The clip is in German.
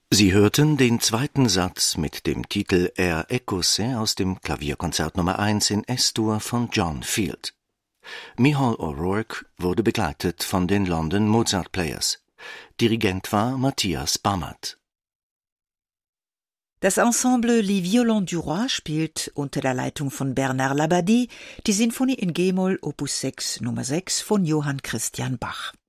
Sie hörten den zweiten Satz mit dem Titel Air Écossais aus dem Klavierkonzert Nummer 1 in S-Dur von John Field. Micheál O'Rourke wurde begleitet von den London Mozart Players. Dirigent war Matthias Bamert. Das Ensemble Les Violons du Roi spielt unter der Leitung von Bernard Labadie die Sinfonie in G-Moll Opus 6 Nummer 6 von Johann Christian Bach.